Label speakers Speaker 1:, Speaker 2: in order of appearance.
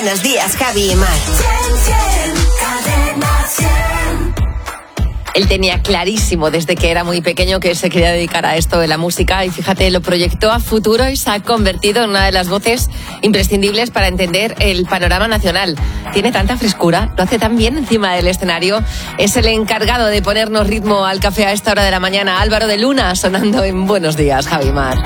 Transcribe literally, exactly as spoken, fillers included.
Speaker 1: Buenos días, Javi y Mar.
Speaker 2: Él tenía clarísimo desde que era muy pequeño que se quería dedicar a esto de la música y fíjate, lo proyectó a futuro y se ha convertido en una de las voces imprescindibles para entender el panorama nacional. Tiene tanta frescura, lo hace tan bien encima del escenario. Es el encargado de ponernos ritmo al café a esta hora de la mañana. Álvaro de Luna, sonando en Buenos días, Javi Mar.